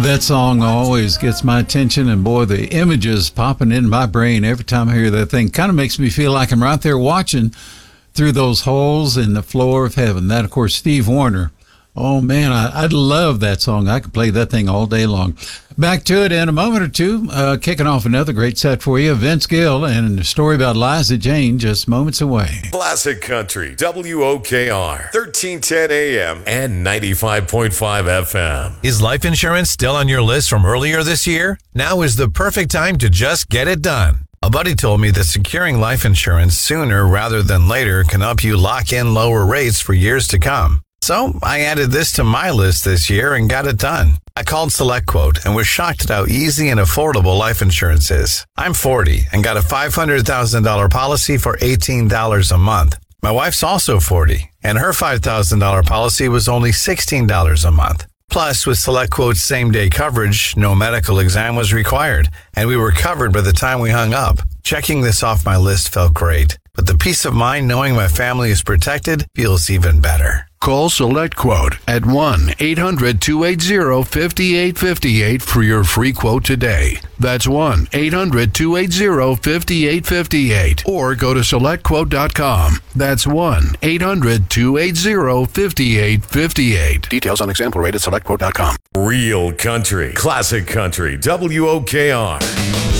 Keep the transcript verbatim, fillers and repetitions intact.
That song always gets my attention, and boy, the images popping in my brain every time I hear that thing kind of makes me feel like I'm right there watching through those holes in the floor of heaven. That, of course, Steve Wariner. Oh, man, I, I love that song. I could play that thing all day long. Back to it in a moment or two. Uh, kicking off another great set for you. Vince Gill and a story about Liza Jane just moments away. Classic Country, W O K R, thirteen ten A M and ninety-five point five F M. Is life insurance still on your list from earlier this year? Now is the perfect time to just get it done. A buddy told me that securing life insurance sooner rather than later can help you lock in lower rates for years to come. So I added this to my list this year and got it done. I called SelectQuote and was shocked at how easy and affordable life insurance is. I'm forty and got a five hundred thousand dollars policy for eighteen dollars a month. My wife's also forty, and her five thousand dollars policy was only sixteen dollars a month. Plus, with SelectQuote's same-day coverage, no medical exam was required, and we were covered by the time we hung up. Checking this off my list felt great, but the peace of mind knowing my family is protected feels even better. Call SelectQuote at one eight hundred two eight zero five eight five eight for your free quote today. That's one eight hundred two eight zero five eight five eight. Or go to select quote dot com. That's one eight hundred two eight zero five eight five eight. Details on example rate at select quote dot com. Real country, classic country, W O K R.